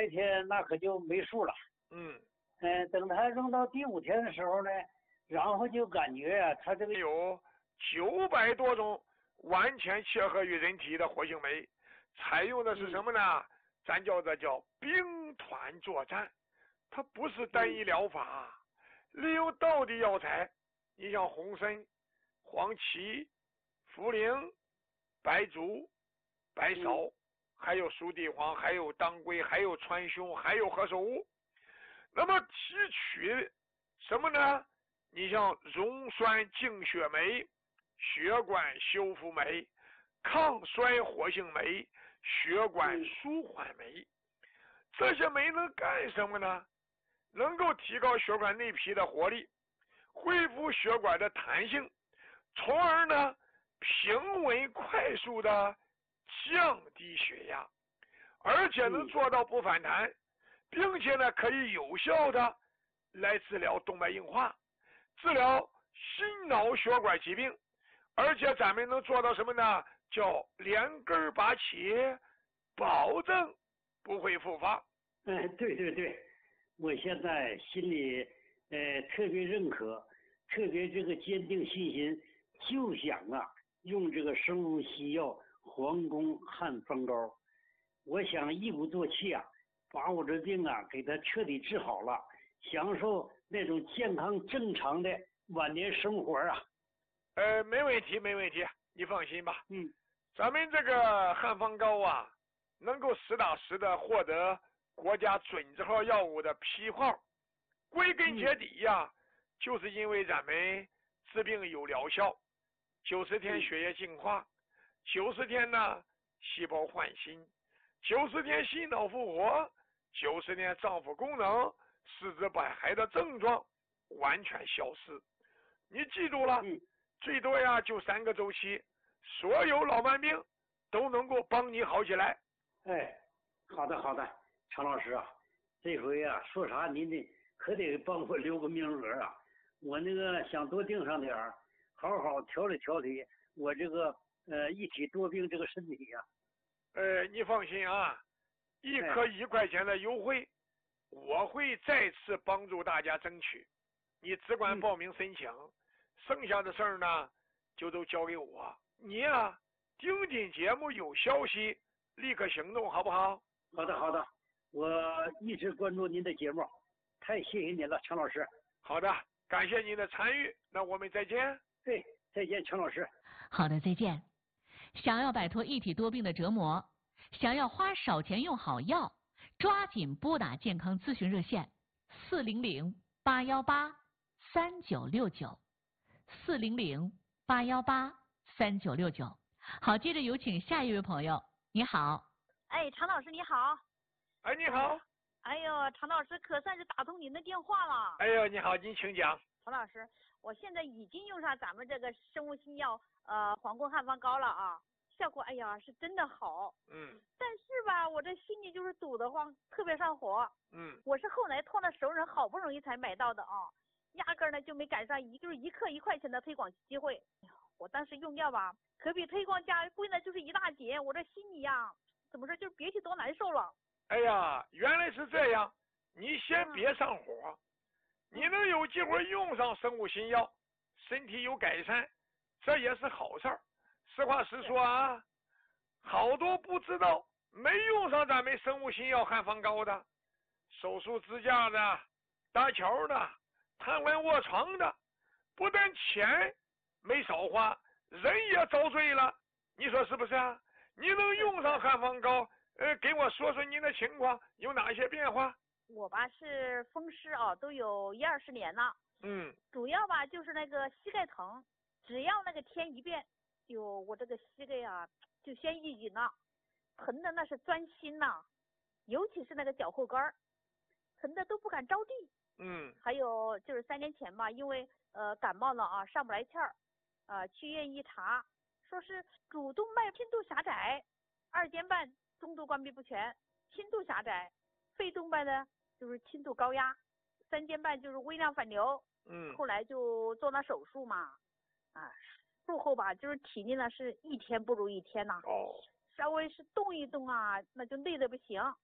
一天那可就没数了。等他扔到第5天的时候呢，然后就感觉啊，他这个有900多种完全切合于人体的活性酶，采用的是什么呢？咱叫兵团作战，它不是单一疗法，利用道地药材，你像红参、黄芪、茯苓、白术、白芍，还有熟地黄，还有当归，还有川芎，还有何首乌。那么提取什么呢？你像溶栓净血酶、血管修复酶、抗衰活性酶、血管舒缓酶，这些酶能干什么呢？能够提高血管内皮的活力，恢复血管的弹性，从而呢平稳快速的降低血压，而且能做到不反弹，并且呢可以有效的来治疗动脉硬化，治疗心脑血管疾病，而且咱们能做到什么呢？叫连根拔起，保证不会复发。 对，我现在心里特别认可，特别这个坚定信心，就想啊用这个生物西药皇宫汉方膏，我想一鼓作气啊，把我这病啊给它彻底治好了，享受那种健康正常的晚年生活啊。 没问题，你放心吧。咱们这个汉方膏啊，能够实打实的获得国家准字号药物的批号，归根结底呀，就是因为咱们治病有疗效，90天血液净化，90天呢细胞换新，90天心脑复活，90天脏腑功能、四肢百骸的症状完全消失。你记住了，最多呀就3个周期，所有老慢病都能够帮你好起来。 好的，常老师啊，这回啊说啥您得可得帮我留个名额啊，我那个想多订上点儿，好好调理我这个一体多病这个身体呀。 你放心啊，1颗1块钱的优惠，我会再次帮助大家争取，你只管报名申请，剩下的事儿呢就都交给我。你呀盯节目有消息立刻行动，好不好？ 好的，我一直关注您的节目，太谢谢您了，常老师。 好的，感谢您的参与，那我们再见。 对，再见，常老师。 好的，再见。想要摆脱一体多病的折磨，想要花少钱用好药，抓紧拨打健康咨询热线400-818-3969，400-818-3969。好，接着有请下一位朋友。你好。 常老师你好。 你好。 哎呦，常老师可算是打通您的电话了。 哎呦，你好，您请讲。 常老师，我现在已经用上咱们这个生物新药皇宫汉方膏了啊，效果是真的好。但是吧，我这心里就是堵得慌，特别上火。我是后来托那熟人好不容易才买到的啊，压根儿呢就没赶上就是1克1块钱的推广机会。我当时用药吧，可比推广价贵的就是一大截，我这心里呀，怎么说就是别提多难受了。 哎呀，原来是这样，你先别上火，你能有机会用上生物新药，身体有改善，这也是好事儿。实话实说啊，好多不知道没用上咱们生物新药汉方膏的，手术支架的、搭桥的、瘫痪卧床的，不但钱没少花，人也遭罪了，你说是不是啊？你能用上汉方膏，给我说说您的情况有哪些变化？ 我吧是风湿都有10-20年了。主要吧就是那个膝盖疼，只要那个天一变，我这个膝盖就先一紧了，疼的那是钻心呐，尤其是那个脚后跟儿，疼的都不敢着地。还有就是3年前吧，因为感冒了上不来气儿，去医院一查，说是主动脉轻度狭窄，2间半中度关闭不全，轻度狭窄，肺动脉呢就是轻度高压，3间半就是微量反流。后来就做那手术嘛，术后吧就是体力呢是一天不如一天呐。稍微是动一动那就累得不行。